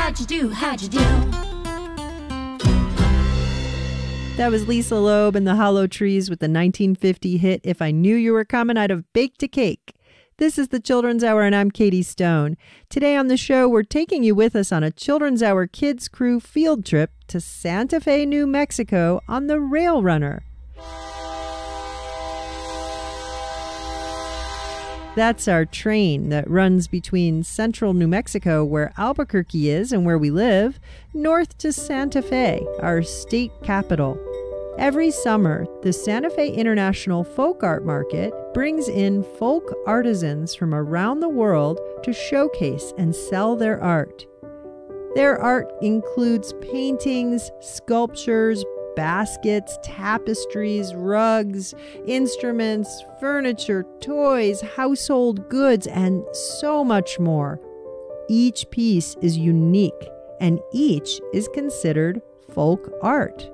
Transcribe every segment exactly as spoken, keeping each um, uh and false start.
how'd you do, how'd you do? That was Lisa Loeb and the Hollow Trees with the nineteen fifty hit If I Knew You Were Coming, I'd Have Baked a Cake. This is the Children's Hour, and I'm Katie Stone. Today on the show, we're taking you with us on a Children's Hour Kids Crew field trip to Santa Fe, New Mexico on the Rail Runner. That's our train that runs between central New Mexico, where Albuquerque is and where we live, north to Santa Fe, our state capital. Every summer, the Santa Fe International Folk Art Market brings in folk artisans from around the world to showcase and sell their art. Their art includes paintings, sculptures, baskets, tapestries, rugs, instruments, furniture, toys, household goods, and so much more. Each piece is unique, and each is considered folk art.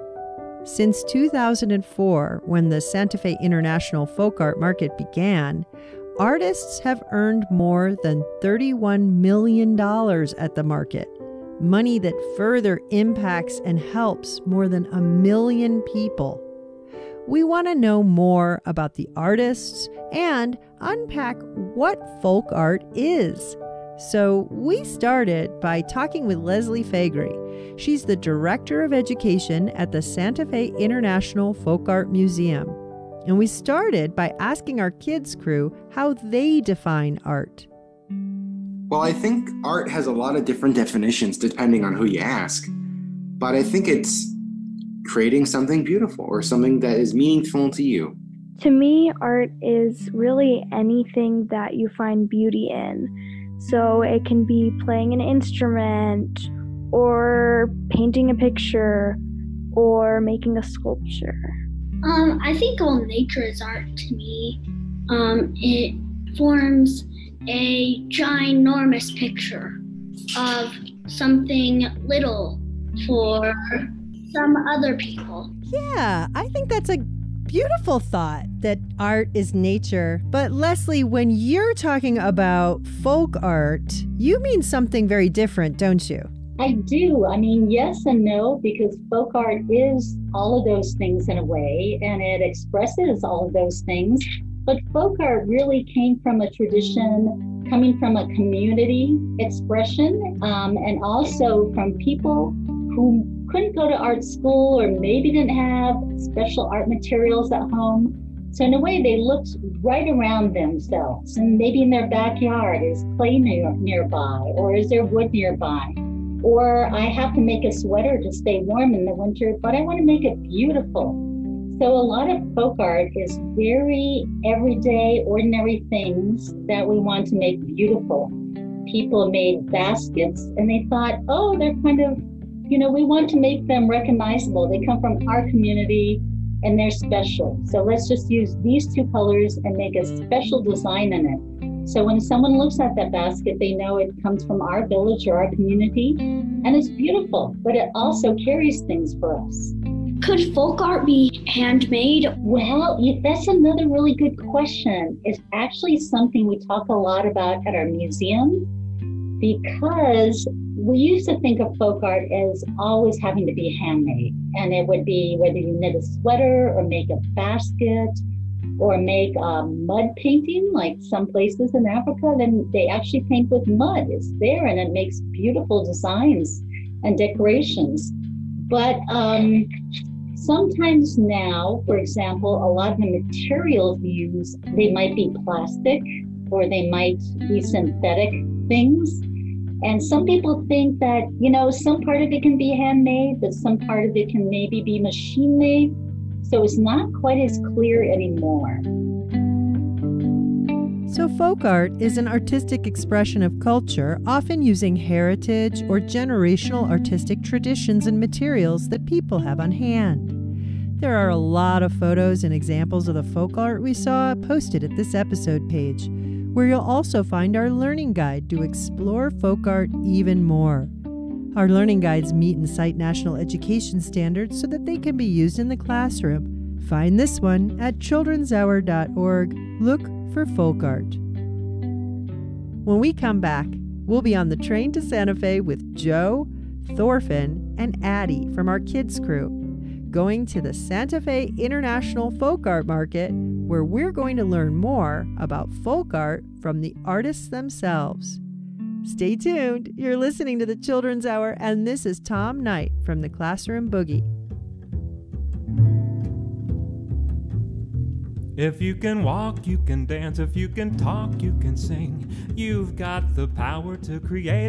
Since two thousand four, when the Santa Fe International Folk Art Market began, artists have earned more than thirty-one million dollars at the market, money that further impacts and helps more than a million people. We want to know more about the artists and unpack what folk art is. So we started by talking with Leslie Faegre. She's the Director of Education at the Santa Fe International Folk Art Museum. And we started by asking our kids' crew how they define art. Well, I think art has a lot of different definitions depending on who you ask. But I think it's creating something beautiful or something that is meaningful to you. To me, art is really anything that you find beauty in. So it can be playing an instrument or painting a picture or making a sculpture. Um, I think all nature is art to me. Um, it forms a ginormous picture of something little for some other people. Yeah, I think that's a beautiful thought that art is nature. But Leslie, when you're talking about folk art, you mean something very different, don't you? I do. I mean, yes and no, because folk art is all of those things in a way, and it expresses all of those things. But folk art really came from a tradition, coming from a community expression, um, and also from people who couldn't go to art school or maybe didn't have special art materials at home. So in a way, they looked right around themselves, and maybe in their backyard is clay near, nearby, or is there wood nearby? Or I have to make a sweater to stay warm in the winter, but I want to make it beautiful. So a lot of folk art is very everyday, ordinary things that we want to make beautiful. People made baskets and they thought, oh, they're kind of, you know, we want to make them recognizable. They come from our community and they're special. So let's just use these two colors and make a special design in it. So when someone looks at that basket, they know it comes from our village or our community, and it's beautiful, but it also carries things for us. Could folk art be handmade? Well, that's another really good question. It's actually something we talk a lot about at our museum, because we used to think of folk art as always having to be handmade. And it would be whether you knit a sweater or make a basket or make a mud painting, like some places in Africa, then they actually paint with mud. It's there and it makes beautiful designs and decorations. But um, sometimes now, for example, a lot of the materials used, they might be plastic or they might be synthetic things. And some people think that, you know, some part of it can be handmade, but some part of it can maybe be machine made. So it's not quite as clear anymore. So folk art is an artistic expression of culture, often using heritage or generational artistic traditions and materials that people have on hand. There are a lot of photos and examples of the folk art we saw posted at this episode page, where you'll also find our learning guide to explore folk art even more. Our learning guides meet and cite national education standards so that they can be used in the classroom. Find this one at children's hour dot org. Look for folk art. When we come back, We'll be on the train to Santa Fe with Joe, Thorfinn, and Addie from our kids' crew, going to the Santa Fe International Folk Art Market, where we're going to learn more about folk art from the artists themselves. Stay tuned. You're listening to the Children's Hour, and this is Tom Knight from the Classroom Boogie. If you can walk, you can dance. If you can talk, you can sing. You've got the power to create